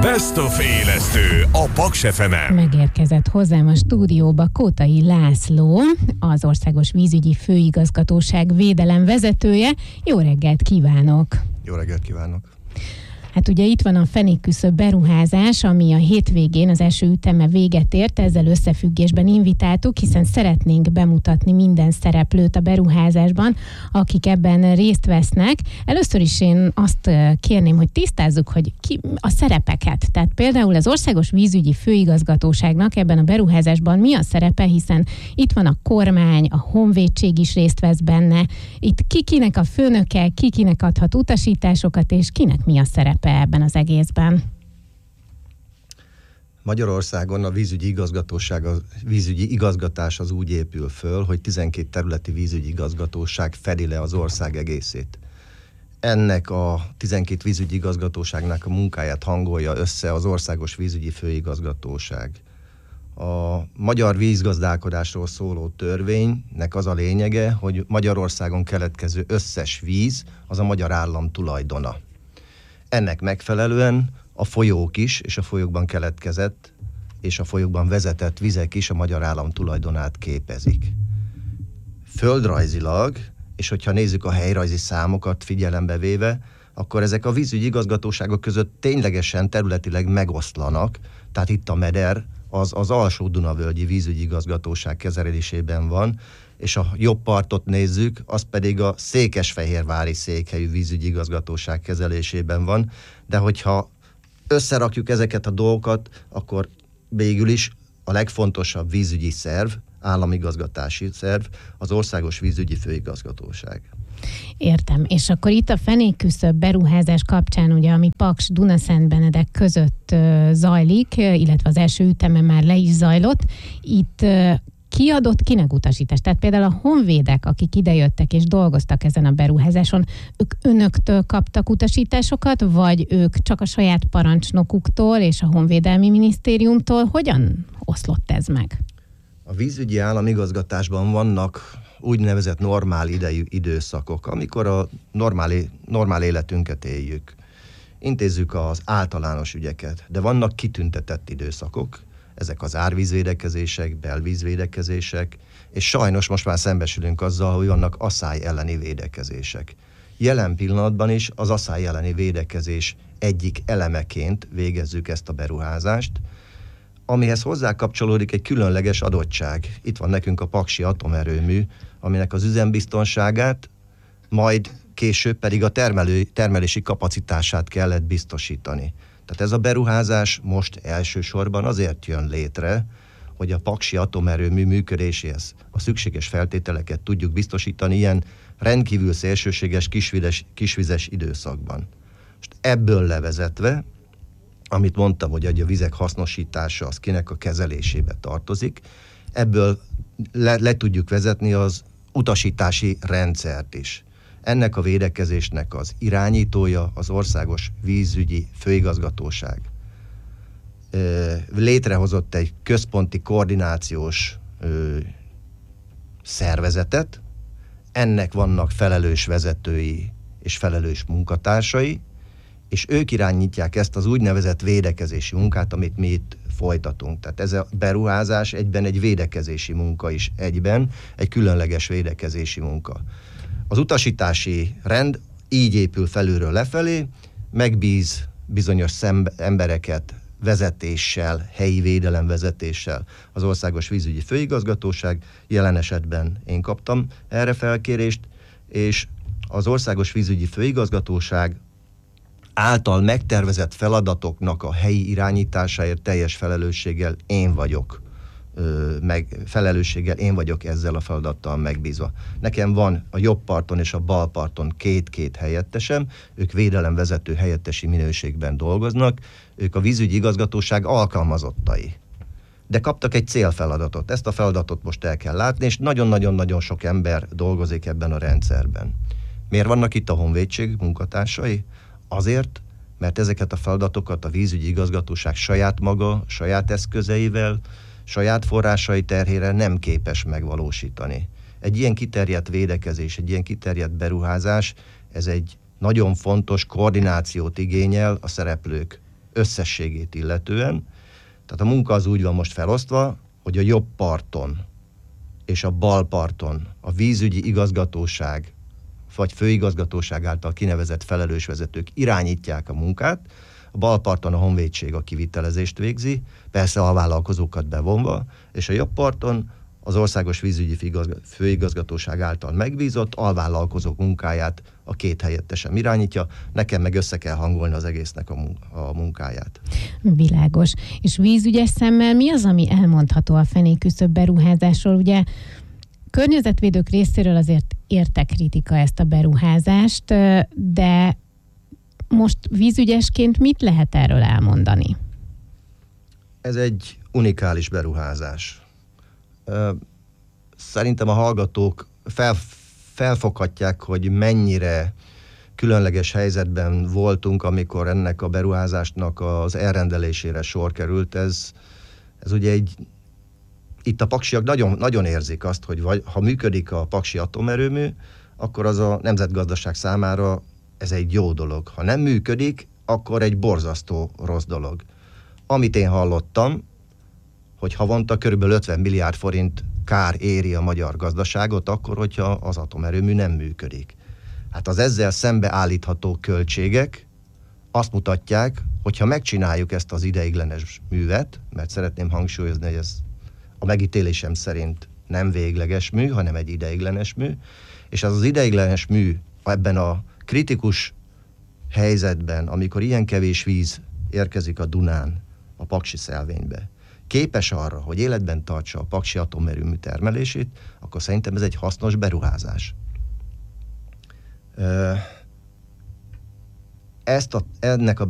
Best of élesztő a Paks FM-en. Megérkezett hozzám a stúdióba Kótai László, az Országos Vízügyi Főigazgatóság védelem vezetője. Jó reggelt kívánok! Jó reggelt kívánok! Hát ugye itt van a fenékküszöb beruházás, ami a hétvégén az első üteme véget ért, ezzel összefüggésben invitáltuk, hiszen szeretnénk bemutatni minden szereplőt a beruházásban, akik ebben részt vesznek. Először is én azt kérném, hogy tisztázzuk, hogy ki a szerepeket. Tehát például az Országos Vízügyi Főigazgatóságnak ebben a beruházásban mi a szerepe, hiszen itt van a kormány, a honvédség is részt vesz benne. Itt kinek a főnöke, kinek adhat utasításokat, és kinek mi a szerepe ebben az egészben? Magyarországon a vízügyi igazgatóság, a vízügyi igazgatás az úgy épül föl, hogy 12 területi vízügyi igazgatóság fedi le az ország egészét. Ennek a 12 vízügyi igazgatóságnak a munkáját hangolja össze az Országos Vízügyi Főigazgatóság. A magyar vízgazdálkodásról szóló törvénynek az a lényege, hogy Magyarországon keletkező összes víz az a magyar állam tulajdona. Ennek megfelelően a folyók is, és a folyókban keletkezett, és a folyókban vezetett vizek is a magyar állam tulajdonát képezik. Földrajzilag, és hogyha nézzük a helyrajzi számokat figyelembe véve, akkor ezek a vízügyi igazgatóságok között ténylegesen területileg megoszlanak, tehát itt a Meder az alsó Dunavölgyi vízügyi igazgatóság kezelésében van, és a jobb partot nézzük, az pedig a székesfehérvári székhelyű vízügyi igazgatóság kezelésében van, de hogyha összerakjuk ezeket a dolgokat, akkor végül is a legfontosabb vízügyi szerv, államigazgatási szerv az Országos Vízügyi Főigazgatóság. Értem. És akkor itt a fenékküszöb beruházás kapcsán, ugye, ami Paks-Dunaszentbenedek között zajlik, illetve az első üteme már le is zajlott, itt ki adott kinek utasítást? Tehát például a honvédek, akik idejöttek és dolgoztak ezen a beruházáson, ők önöktől kaptak utasításokat, vagy ők csak a saját parancsnokuktól és a Honvédelmi Minisztériumtól? Hogyan oszlott ez meg? A vízügyi államigazgatásban vannak úgynevezett normál idejű időszakok, amikor a normál életünket éljük. Intézzük az általános ügyeket, de vannak kitüntetett időszakok, ezek az árvízvédekezések, belvízvédekezések, és sajnos most már szembesülünk azzal, hogy vannak asszály elleni védekezések. Jelen pillanatban is az asszály elleni védekezés egyik elemeként végezzük ezt a beruházást, amihez hozzá kapcsolódik egy különleges adottság. Itt van nekünk a paksi atomerőmű, aminek az üzembiztonságát, majd később pedig a termelési kapacitását kellett biztosítani. Tehát ez a beruházás most elsősorban azért jön létre, hogy a paksi atomerőmű működéséhez a szükséges feltételeket tudjuk biztosítani ilyen rendkívül szélsőséges kisvizes időszakban. Most ebből levezetve, amit mondtam, hogy a vizek hasznosítása az kinek a kezelésébe tartozik, ebből le tudjuk vezetni az utasítási rendszert is. Ennek a védekezésnek az irányítója az Országos Vízügyi Főigazgatóság. Létrehozott egy központi koordinációs szervezetet, ennek vannak felelős vezetői és felelős munkatársai, és ők irányítják ezt az úgynevezett védekezési munkát, amit mi itt folytatunk. Tehát ez a beruházás egyben egy védekezési munka is egyben, egy különleges védekezési munka. Az utasítási rend így épül felülről lefelé, megbíz bizonyos embereket vezetéssel, helyi védelemvezetéssel az Országos Vízügyi Főigazgatóság, jelen esetben én kaptam erre felkérést, és az Országos Vízügyi Főigazgatóság által megtervezett feladatoknak a helyi irányításáért teljes felelősséggel én vagyok ezzel a feladattal megbízva. Nekem van a jobb parton és a bal parton két helyettesem, ők védelemvezető helyettesi minőségben dolgoznak, ők a vízügyi igazgatóság alkalmazottai. De kaptak egy célfeladatot, ezt a feladatot most el kell látni, és nagyon-nagyon-nagyon sok ember dolgozik ebben a rendszerben. Miért vannak itt a honvédség munkatársai? Azért, mert ezeket a feladatokat a vízügyi igazgatóság saját maga, saját eszközeivel, saját forrásai terhére nem képes megvalósítani. Egy ilyen kiterjedt védekezés, egy ilyen kiterjedt beruházás, ez egy nagyon fontos koordinációt igényel a szereplők összességét illetően. Tehát a munka az úgy van most felosztva, hogy a jobb parton és a bal parton a vízügyi igazgatóság vagy főigazgatóság által kinevezett felelős vezetők irányítják a munkát, a bal parton a honvédség a kivitelezést végzi, persze a vállalkozókat bevonva, és a jobb parton az Országos Vízügyi Főigazgatóság által megbízott alvállalkozók munkáját a két helyettesem irányítja, nekem meg össze kell hangolni az egésznek a munkáját. Világos. És vízügyes szemmel mi az, ami elmondható a fenékküszöb beruházásról? Ugye környezetvédők részéről azért érte kritika ezt a beruházást, de most vízügyesként mit lehet erről elmondani? Ez egy unikális beruházás. Szerintem a hallgatók felfoghatják, hogy mennyire különleges helyzetben voltunk, amikor ennek a beruházásnak az elrendelésére sor került. Ez ugye itt a paksiak nagyon, nagyon érzik azt, hogy ha működik a paksi atomerőmű, akkor az a nemzetgazdaság számára ez egy jó dolog. Ha nem működik, akkor egy borzasztó rossz dolog. Amit én hallottam, hogy havonta körülbelül 50 milliárd forint kár éri a magyar gazdaságot, akkor, hogyha az atomerőmű nem működik. Hát az ezzel szembeállítható költségek azt mutatják, hogyha megcsináljuk ezt az ideiglenes művet, mert szeretném hangsúlyozni, hogy ez a megítélésem szerint nem végleges mű, hanem egy ideiglenes mű, és az ideiglenes mű ebben a kritikus helyzetben, amikor ilyen kevés víz érkezik a Dunán, a paksi szelvénybe, képes arra, hogy életben tartsa a paksi atomerőmű termelését, akkor szerintem ez egy hasznos beruházás. Ennek a